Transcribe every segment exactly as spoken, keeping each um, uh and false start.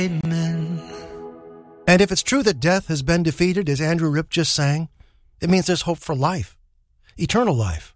Amen. And if it's true that death has been defeated, as Andrew Ripp just sang, it means there's hope for life, eternal life.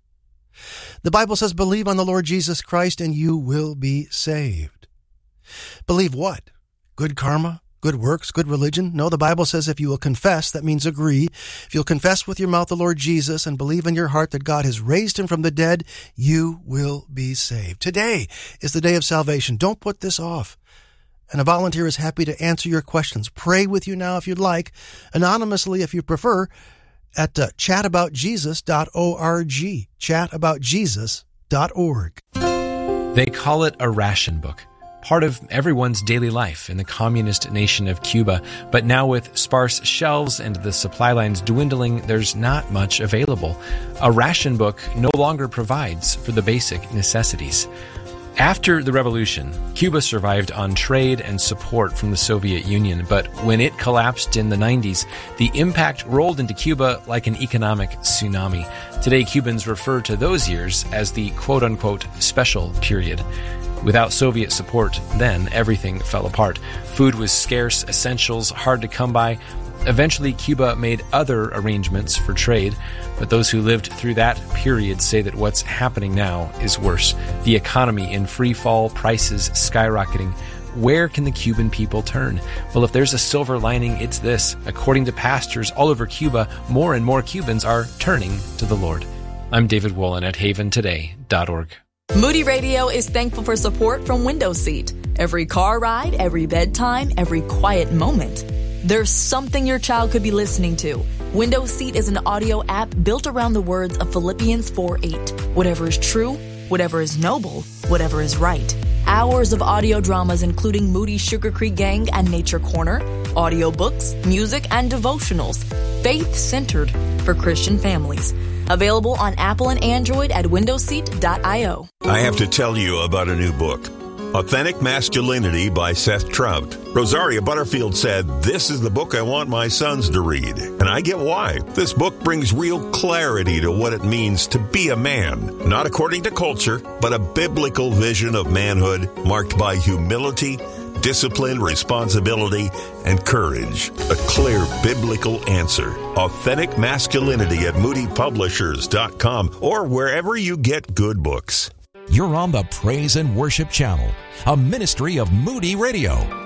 The Bible says, believe on the Lord Jesus Christ and you will be saved. Believe what? Good karma? Good works? Good religion? No, the Bible says if you will confess, that means agree. If you'll confess with your mouth the Lord Jesus and believe in your heart that God has raised him from the dead, you will be saved. Today is the day of salvation. Don't put this off. And a volunteer is happy to answer your questions. Pray with you now if you'd like, anonymously if you prefer, at uh, chat about jesus dot org, chat about jesus dot org. They call it a ration book, part of everyone's daily life in the communist nation of Cuba. But now with sparse shelves and the supply lines dwindling, there's not much available. A ration book no longer provides for the basic necessities. After the revolution, Cuba survived on trade and support from the Soviet Union, but when it collapsed in the nineties, the impact rolled into Cuba like an economic tsunami. Today, Cubans refer to those years as the quote-unquote special period. Without Soviet support, then everything fell apart. Food was scarce, essentials hard to come by. Eventually, Cuba made other arrangements for trade, but those who lived through that period say that what's happening now is worse. The economy in free fall, prices skyrocketing. Where can the Cuban people turn? Well, if there's a silver lining, it's this. According to pastors all over Cuba, more and more Cubans are turning to the Lord. I'm David Wolin at haven today dot org. Moody Radio is thankful for support from Window Seat. Every car ride, every bedtime, every quiet moment. There's something your child could be listening to. Window Seat is an audio app built around the words of Philippians four eight. Whatever is true, whatever is noble, whatever is right. Hours of audio dramas including Moody's Sugar Creek Gang and Nature Corner, audiobooks, music, and devotionals. Faith-centered for Christian families. Available on Apple and Android at window seat dot io. I have to tell you about a new book, Authentic Masculinity by Seth Trout. Rosaria Butterfield said, "This is the book I want my sons to read." And I get why. This book brings real clarity to what it means to be a man. Not according to culture, but a biblical vision of manhood marked by humility, discipline, responsibility, and courage. A clear biblical answer. Authentic Masculinity at moody publishers dot com or wherever you get good books. You're on the Praise and Worship Channel, a ministry of Moody Radio.